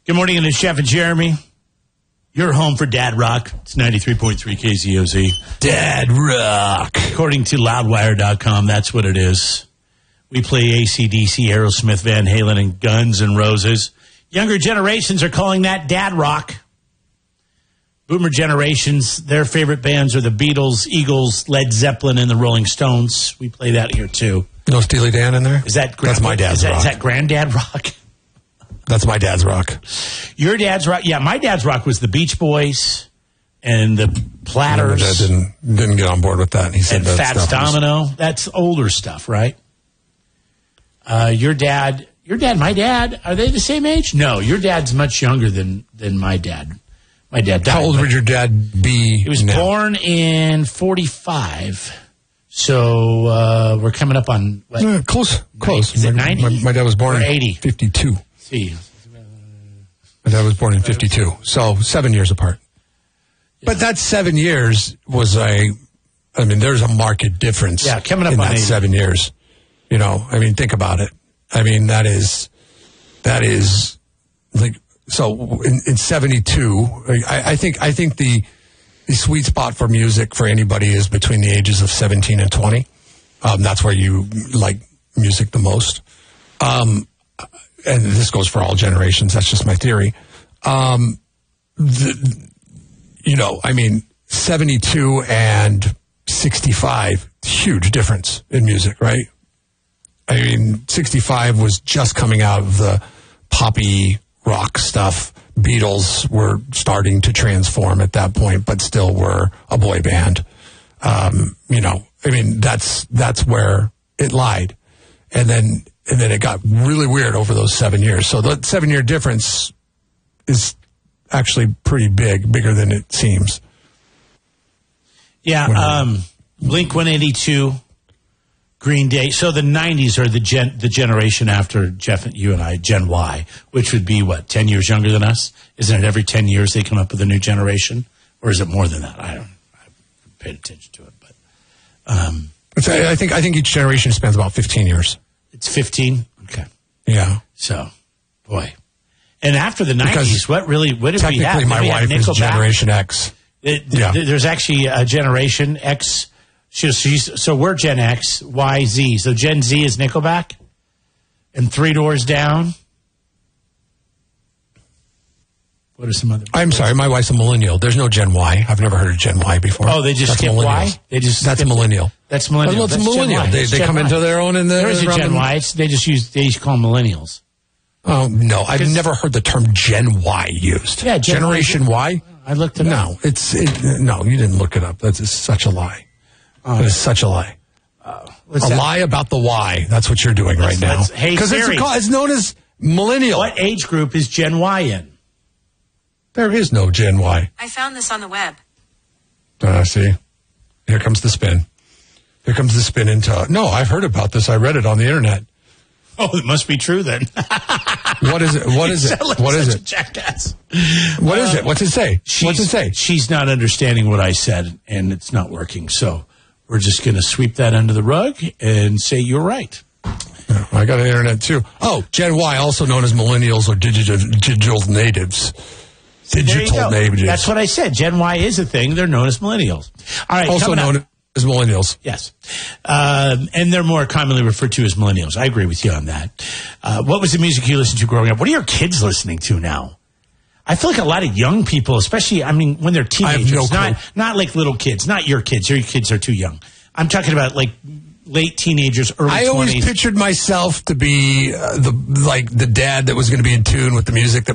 Good morning, and it's Jeff and Jeremy. You're home for Dad Rock. It's 93.3 KZOZ. Dad Rock. According to Loudwire.com, that's what it is. We play AC/DC, Aerosmith, Van Halen, and Guns N' Roses. Younger generations are calling that Dad Rock. Boomer generations, their favorite bands are the Beatles, Eagles, Led Zeppelin, and the Rolling Stones. We play that here, too. No Steely Dan in there? That's my dad's rock. Is that Granddad Rock? That's my dad's rock. Your dad's rock? Yeah, my dad's rock was the Beach Boys and the Platters. My dad didn't get on board with that. He said and Fats Domino. That's older stuff, right? Your dad, my dad, are they the same age? No, your dad's much younger than my dad. My dad died. How old would your dad be? He was born in 45. So we're coming up on what? Close. Is it 90? My dad was born in 80. 52. See. My dad was born in 52. So 7 years apart. Yeah. But that 7 years was there's a marked difference. Yeah, coming up in on that 80. 7 years. You know, think about it. That is like, so in 72, I think the sweet spot for music for anybody is between the ages of 17 and 20. That's where you like music the most. And this goes for all generations. That's just my theory. 72 and 65, huge difference in music, right? 65 was just coming out of the poppy rock stuff. Beatles were starting to transform at that point, but still were a boy band. That's where it lied. And then it got really weird over those 7 years. So the 7 year difference is actually pretty bigger than it seems. Yeah, Blink-182, Green Day. So the 90s are the generation after Jeff and you and I, Gen Y, which would be, 10 years younger than us? Isn't it every 10 years they come up with a new generation? Or is it more than that? I haven't paid attention to it. But I think each generation spans about 15 years. It's 15? Okay. Yeah. So, boy. And after the 90s, what did we have? Technically, my wife is Generation X. There's actually a Generation X. So we're Gen X, Y, Z. So Gen Z is Nickelback? And Three Doors Down? What are some other? I'm sorry, my wife's a millennial. There's no Gen Y. I've never heard of Gen Y before. Oh, they just skip Y? That's millennial. That's millennial. That's millennial. They come into their own in the. There is a Gen Y. They just call them millennials. Oh, no. I've never heard the term Gen Y used. Yeah, Generation Y? I looked it up. No, you didn't look it up. That's such a lie. That is such a lie. Lie about the Y. That's what you're doing right now. Hey, Siri. Because it's known as millennial. What age group is Gen Y in? There is no Gen Y. I found this on the web. See? Here comes the spin. Here comes the spin into... No, I've heard about this. I read it on the internet. Oh, it must be true then. What is it? What is it? What is it? Jackass. What is it? What's it say? What's it say? She's not understanding what I said, and it's not working. So we're just going to sweep that under the rug and say you're right. I got an internet too. Oh, Gen Y, also known as millennials or digital natives. Digital natives. That's what I said. Gen Y is a thing. They're known as millennials. All right. Also known as millennials. Yes. And they're more commonly referred to as millennials. I agree with you on that. What was the music you listened to growing up? What are your kids listening to now? I feel like a lot of young people, especially, when they're teenagers, not like little kids, not your kids. Your kids are too young. I'm talking about like late teenagers, early 20s. I always pictured myself to be the dad that was going to be in tune with the music that